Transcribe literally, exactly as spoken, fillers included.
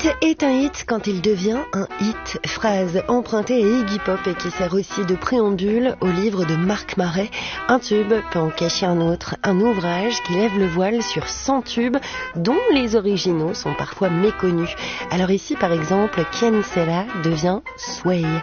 est un hit quand il devient un hit. Phrase empruntée à Iggy Pop et qui sert aussi de préambule au livre de Marc Marais. Un tube peut en cacher un autre. Un ouvrage qui lève le voile sur cent tubes dont les originaux sont parfois méconnus. Alors ici, par exemple, Ken Sela devient Sway.